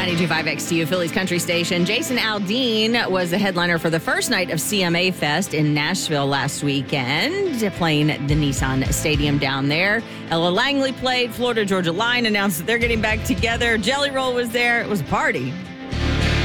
92.5 XTU, Philly's country station. Jason Aldean was the headliner for the first night of CMA Fest in Nashville last weekend, playing the Nissan Stadium down there. Ella Langley played. Florida Georgia Line announced that they're getting back together. Jelly Roll was there. It was a party.